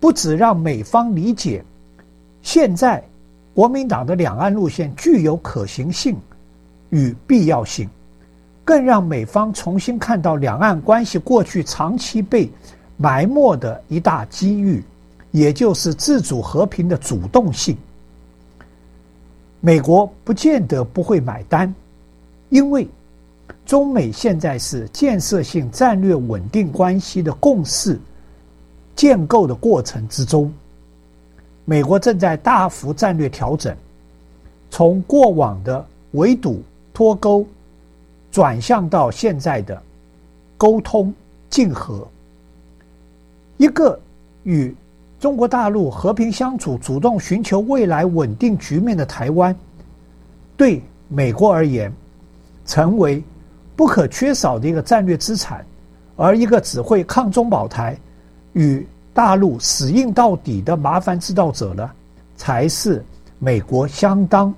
不只让美方理解现在国民党的两岸路线具有可行性与必要性，更让美方重新看到两岸关系过去长期被埋没的一大机遇，也就是自主和平的主动性。美国不见得不会买单，因为中美现在是建设性战略稳定关系的共识建构的过程之中，美国正在大幅战略调整，从过往的围堵脱钩转向到现在的沟通竞合。一个与中国大陆和平相处，主动寻求未来稳定局面的台湾，对美国而言成为不可缺少的一个战略资产，而一个只会抗中保台与大陆死硬到底的麻烦制造者呢，才是美国相当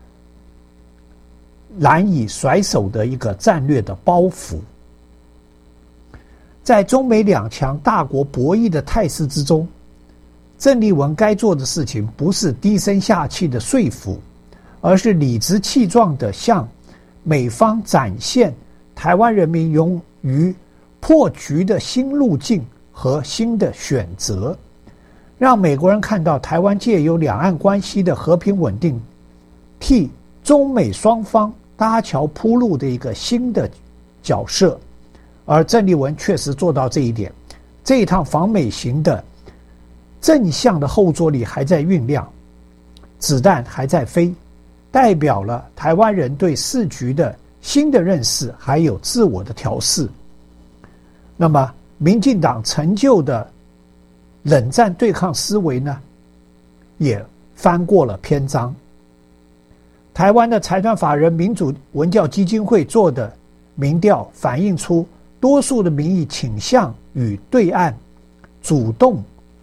难以甩手的一个战略的包袱。在中美两强大国博弈的态势之中，郑丽文该做的事情不是低声下气的说服，而是理直气壮地向美方展现台湾人民勇于破局的新路径和新的选择，让美国人看到台湾借由两岸关系的和平稳定，替中美双方搭桥铺路的一个新的角色。而郑丽文确实做到这一点，这一趟访美行的正向的后坐力还在酝酿，子弹还在飞，代表了台湾人对世局的新的认识，还有自我的调试。那么民进党成就的冷战对抗思维呢，也翻过了篇章。台湾的财团法人民主文教基金会做的民调反映出多数的民意倾向与对岸主动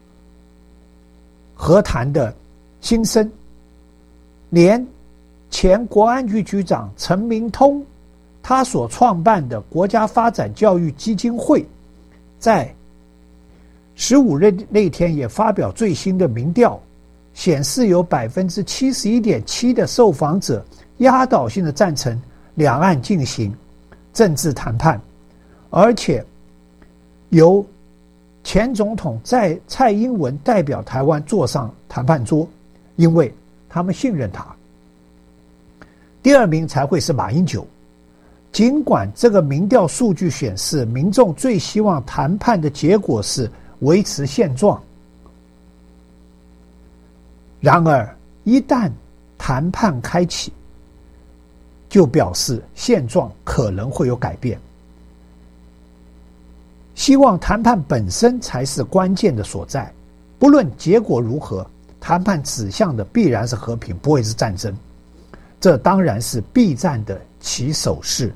和谈的心声，连前国安局局长陈明通他所创办的国家发展教育基金会在15日那天也发表最新的民调，显示有 71.7% 的受访者压倒性的赞成两岸进行政治谈判，而且由前总统蔡英文代表台湾坐上谈判桌，因为他们信任他。第二名才会是马英九。尽管这个民调数据显示民众最希望谈判的结果是维持现状，然而一旦谈判开启，就表示现状可能会有改变。希望谈判本身才是关键的所在，不论结果如何，谈判指向的必然是和平，不会是战争。这当然是避战的起手式。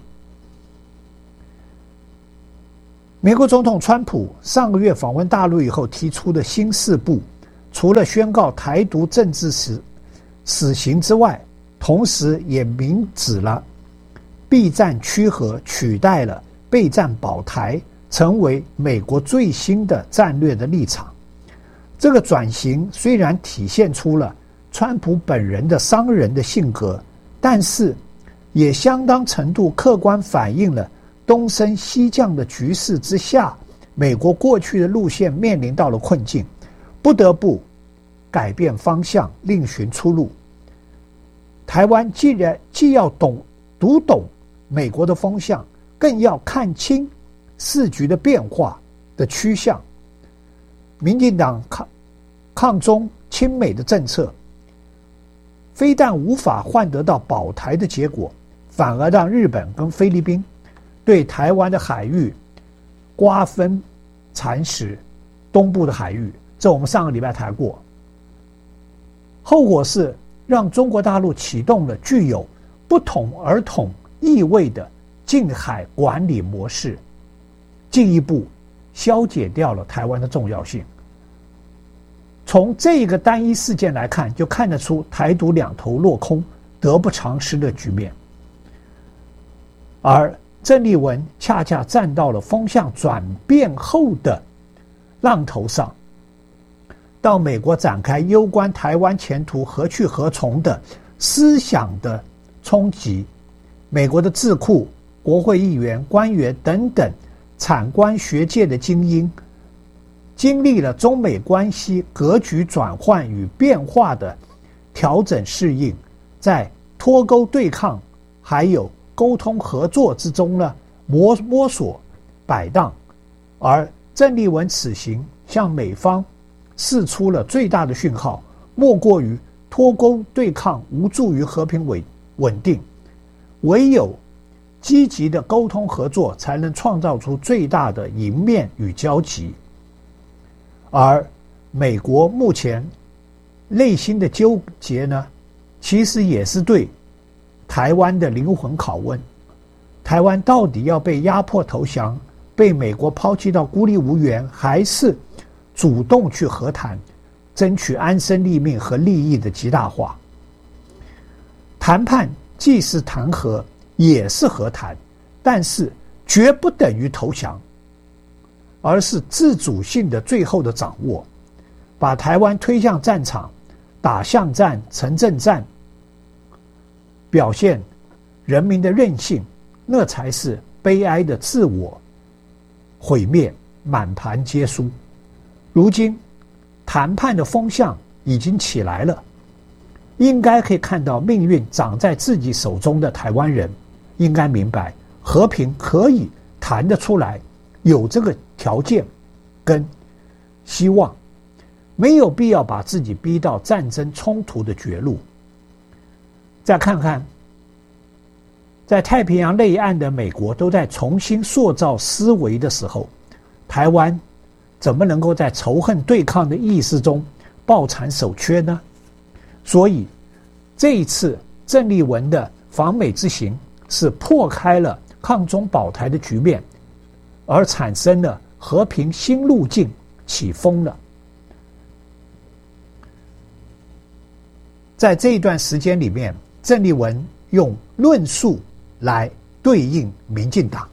美国总统川普上个月访问大陆以后提出的新四步，除了宣告台独政治死刑之外，同时也明指了避战趋和取代了备战保台，成为美国最新的战略的立场。这个转型虽然体现出了川普本人的商人的性格，但是也相当程度客观反映了东升西降的局势之下，美国过去的路线面临到了困境，不得不改变方向，另寻出路。台湾既要读懂美国的风向，更要看清世局的变化的趋向。民进党抗中亲美的政策，非但无法换得到保台的结果，反而让日本跟菲律宾对台湾的海域瓜分蚕食东部的海域，这我们上个礼拜谈过。后果是让中国大陆启动了具有不统而统意味的近海管理模式，进一步消解掉了台湾的重要性。从这个单一事件来看，就看得出台独两头落空，得不偿失的局面。而郑丽文恰恰站到了风向转变后的浪头上， 到美国展开攸关台湾前途何去何从的思想的冲击。美国的智库、国会议员、官员等等产官学界的精英，经历了中美关系格局转换与变化的调整适应，在脱钩对抗还有沟通合作之中呢，摸索摆荡。而郑丽文此行向美方释出了最大的讯号，莫过于脱钩对抗无助于和平稳定，唯有积极的沟通合作才能创造出最大的赢面与交集。而美国目前内心的纠结呢，其实也是对台湾的灵魂拷问。台湾到底要被压迫投降，被美国抛弃到孤立无援，还是主动去和谈，争取安身立命和利益的极大化？谈判既是谈和，也是和谈，但是绝不等于投降，而是自主性的最后的掌握，把台湾推向战场，打巷战、城镇战，表现人民的韧性，那才是悲哀的自我毁灭，满盘皆输。如今谈判的风向已经起来了，应该可以看到命运掌在自己手中的台湾人应该明白，和平可以谈得出来，有这个条件跟希望，没有必要把自己逼到战争冲突的绝路。再看看在太平洋内岸的美国都在重新塑造思维的时候，台湾怎么能够在仇恨对抗的意识中抱残守缺呢？所以这一次郑丽文的访美之行是破开了抗中保台的局面，而产生了和平新路径起风了。在这一段时间里面，郑丽文用论述来对应民进党。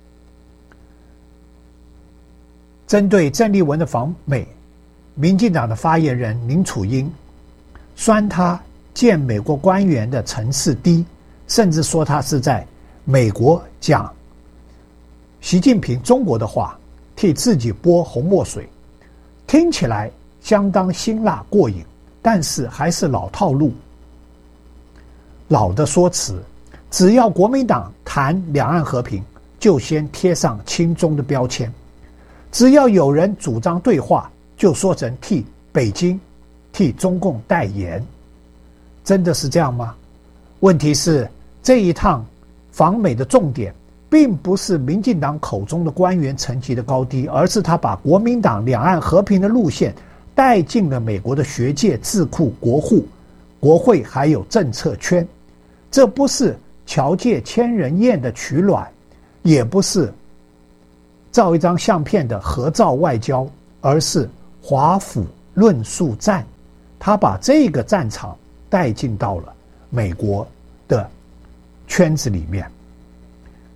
针对郑丽文的访美，民进党的发言人林楚英酸他见美国官员的层次低，甚至说他是在美国讲习近平中国的话，替自己拨红墨水，听起来相当辛辣过瘾，但是还是老套路，老的说辞。只要国民党谈两岸和平，就先贴上亲中的标签；只要有人主张对话，就说成替北京、替中共代言。真的是这样吗？问题是这一趟访美的重点并不是民进党口中的官员层级的高低，而是他把国民党两岸和平的路线带进了美国的学界、智库、国会还有政策圈。这不是侨界千人宴的取暖，也不是照一张相片的合照外交，而是华府论述战。他把这个战场带进到了美国的圈子里面。